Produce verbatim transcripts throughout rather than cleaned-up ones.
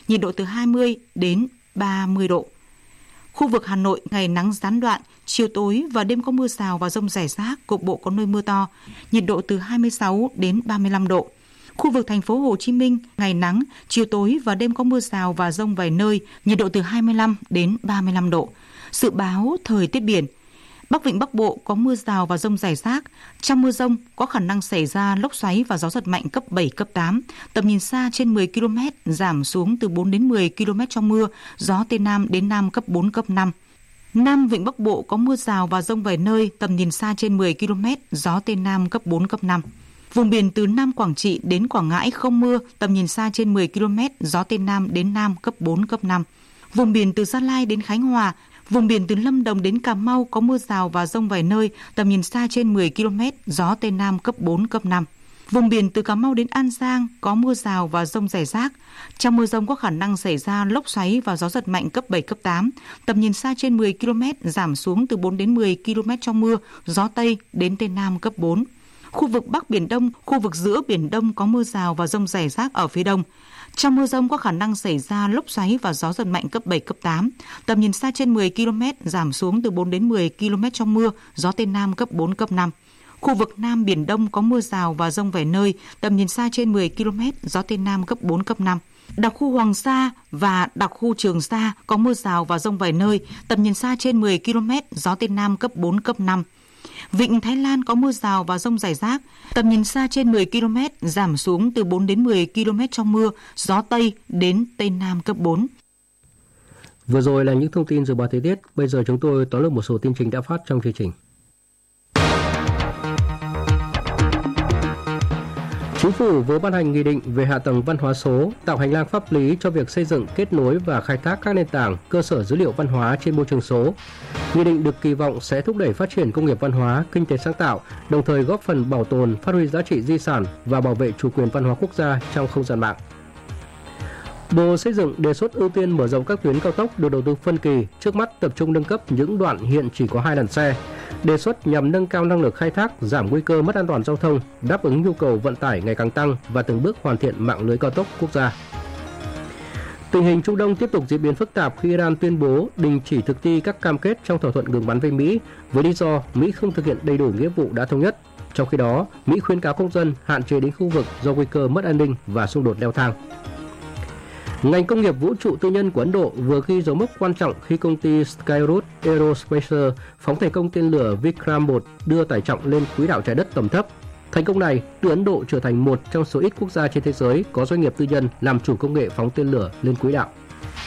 nhiệt độ từ hai mươi đến ba mươi độ. Khu vực Hà Nội ngày nắng gián đoạn, chiều tối và đêm có mưa rào và dông rải rác, cục bộ có nơi mưa to, nhiệt độ từ hai mươi sáu đến ba mươi lăm độ. Khu vực thành phố Hồ Chí Minh ngày nắng, chiều tối và đêm có mưa rào và dông vài nơi, nhiệt độ từ hai mươi lăm đến ba mươi lăm độ. Dự báo thời tiết biển. Bắc Vịnh Bắc Bộ có mưa rào và dông rải rác. Trong mưa dông có khả năng xảy ra lốc xoáy và gió giật mạnh cấp bảy, cấp tám. Tầm nhìn xa trên mười ki lô mét, giảm xuống từ bốn đến mười ki lô mét trong mưa. Gió Tây Nam đến Nam cấp bốn, cấp năm. Nam Vịnh Bắc Bộ có mưa rào và dông vài nơi. Tầm nhìn xa trên mười ki lô mét, gió Tây Nam cấp bốn, cấp năm. Vùng biển từ Nam Quảng Trị đến Quảng Ngãi không mưa. Tầm nhìn xa trên mười ki lô mét, gió Tây Nam đến Nam cấp bốn, cấp năm. Vùng biển từ Gia Lai đến Khánh Hòa. Vùng biển từ Lâm Đồng đến Cà Mau có mưa rào và dông vài nơi, tầm nhìn xa trên mười ki lô mét, gió Tây Nam cấp bốn, cấp năm. Vùng biển từ Cà Mau đến An Giang có mưa rào và dông rải rác. Trong mưa dông có khả năng xảy ra lốc xoáy và gió giật mạnh cấp bảy, cấp tám. Tầm nhìn xa trên mười ki lô mét, giảm xuống từ bốn đến mười ki lô mét trong mưa, gió Tây đến Tây Nam cấp bốn. Khu vực Bắc Biển Đông, khu vực giữa Biển Đông có mưa rào và dông rải rác ở phía đông. Trong mưa dông có khả năng xảy ra lốc xoáy và gió giật mạnh cấp bảy, cấp tám. Tầm nhìn xa trên mười ki lô mét, giảm xuống từ bốn đến mười ki lô mét trong mưa, gió Tây Nam cấp bốn, cấp năm. Khu vực Nam Biển Đông có mưa rào và dông vài nơi, tầm nhìn xa trên mười ki lô mét, gió Tây Nam cấp bốn, cấp năm. Đặc khu Hoàng Sa và đặc khu Trường Sa có mưa rào và dông vài nơi, tầm nhìn xa trên mười ki lô mét, gió Tây Nam cấp bốn, cấp năm. Vịnh Thái Lan có mưa rào và dông rải rác, tầm nhìn xa trên mười ki lô mét, giảm xuống từ bốn đến mười ki lô mét trong mưa, gió Tây đến Tây Nam cấp bốn. Vừa rồi là những thông tin dự báo thời tiết, bây giờ chúng tôi tóm lược một số tin chính đã phát trong chương trình. Chính phủ vừa ban hành nghị định về hạ tầng văn hóa số, tạo hành lang pháp lý cho việc xây dựng, kết nối và khai thác các nền tảng, cơ sở dữ liệu văn hóa trên môi trường số. Nghị định được kỳ vọng sẽ thúc đẩy phát triển công nghiệp văn hóa, kinh tế sáng tạo, đồng thời góp phần bảo tồn, phát huy giá trị di sản và bảo vệ chủ quyền văn hóa quốc gia trong không gian mạng. Bộ Xây dựng đề xuất ưu tiên mở rộng các tuyến cao tốc được đầu tư phân kỳ, trước mắt tập trung nâng cấp những đoạn hiện chỉ có hai làn xe. Đề xuất nhằm nâng cao năng lực khai thác, giảm nguy cơ mất an toàn giao thông, đáp ứng nhu cầu vận tải ngày càng tăng và từng bước hoàn thiện mạng lưới cao tốc quốc gia. Tình hình Trung Đông tiếp tục diễn biến phức tạp khi Iran tuyên bố đình chỉ thực thi các cam kết trong thỏa thuận ngừng bắn với Mỹ với lý do Mỹ không thực hiện đầy đủ nghĩa vụ đã thống nhất. Trong khi đó, Mỹ khuyến cáo công dân hạn chế đến khu vực do nguy cơ mất an ninh và xung đột leo thang. Ngành công nghiệp vũ trụ tư nhân của Ấn Độ vừa ghi dấu mốc quan trọng khi công ty Skyroot Aerospace phóng thành công tên lửa Vikram một đưa tải trọng lên quỹ đạo trái đất tầm thấp. Thành công này đưa Ấn Độ trở thành một trong số ít quốc gia trên thế giới có doanh nghiệp tư nhân làm chủ công nghệ phóng tên lửa lên quỹ đạo.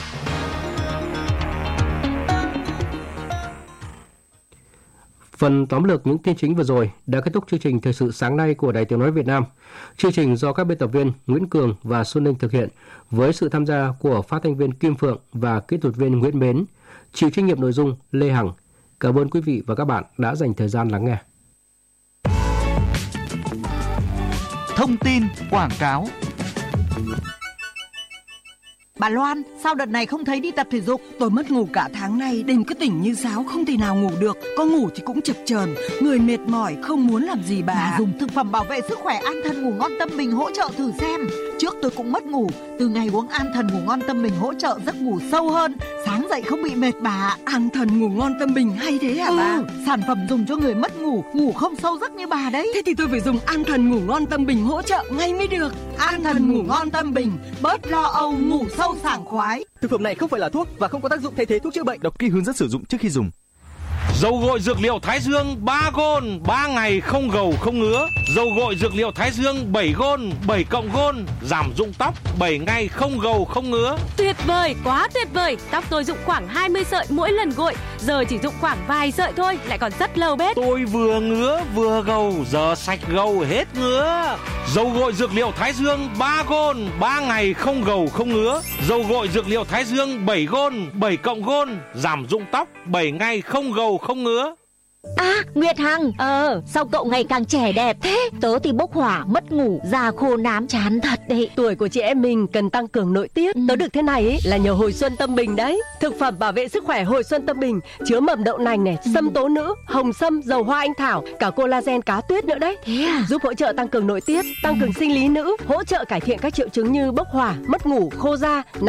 Phần tóm lược những tin chính vừa rồi đã kết thúc chương trình Thời sự sáng nay của Đài Tiếng nói Việt Nam. Chương trình do các biên tập viên Nguyễn Cường và Xuân Ninh thực hiện với sự tham gia của phát thanh viên Kim Phượng và kỹ thuật viên Nguyễn Mến, chịu trách nhiệm nội dung Lê Hằng. Cảm ơn quý vị và các bạn đã dành thời gian lắng nghe. Thông tin quảng cáo. Bà Loan, sao đợt này không thấy đi tập thể dục? Tôi mất ngủ cả tháng nay, đêm cứ tỉnh như sáo, không thể nào ngủ được. Có ngủ thì cũng chập chờn, người mệt mỏi, không muốn làm gì bà. Bà dùng thực phẩm bảo vệ sức khỏe An Thần Ngủ Ngon Tâm Bình hỗ trợ thử xem. Trước tôi cũng mất ngủ, từ ngày uống An Thần Ngủ Ngon Tâm Bình hỗ trợ giấc ngủ sâu hơn, sáng dậy không bị mệt bà. An Thần Ngủ Ngon Tâm Bình hay thế hả ừ, bà? Sản phẩm dùng cho người mất ngủ, ngủ không sâu giấc như bà đấy. Thế thì tôi phải dùng An Thần Ngủ Ngon Tâm Bình hỗ trợ ngay mới được. An Thần Ngủ Ngon Tâm Bình, bớt lo âu, ngủ sâu sảng khoái. Thực phẩm này không phải là thuốc và không có tác dụng thay thế thuốc chữa bệnh. Đọc kỹ hướng dẫn sử dụng trước khi dùng. Dầu gội dược liệu Thái Dương ba gôn, ba ngày không gầu không ngứa. Dầu gội dược liệu Thái Dương bảy gôn, bảy cộng gôn, giảm rụng tóc, bảy ngày không gầu không ngứa. Tuyệt vời, quá tuyệt vời. Tóc tôi rụng khoảng hai mươi sợi mỗi lần gội, giờ chỉ rụng khoảng vài sợi thôi, lại còn rất lâu bết. Tôi vừa ngứa vừa gầu, giờ sạch gầu hết ngứa. Dầu gội dược liệu Thái Dương ba gôn, ba ngày không gầu không ngứa. Dầu gội dược liệu Thái Dương bảy gôn, bảy cộng gôn, giảm rụng tóc, bảy ngày không gầu không ngứa. À, Nguyệt Hằng, ờ, sao cậu ngày càng trẻ đẹp thế? Tớ thì bốc hỏa, mất ngủ, da khô nám, chán thật đấy. Tuổi của chị em mình cần tăng cường nội tiết. Ừ. Tớ được thế này ấy, là nhờ Hồi Xuân Tâm Bình đấy. Thực phẩm bảo vệ sức khỏe Hồi Xuân Tâm Bình chứa mầm đậu nành này, ừ. sâm tố nữ, hồng sâm, dầu hoa anh thảo, cả collagen cá tuyết nữa đấy. Thế à? Giúp hỗ trợ tăng cường nội tiết, tăng cường sinh lý nữ, hỗ trợ cải thiện các triệu chứng như bốc hỏa, mất ngủ, khô da.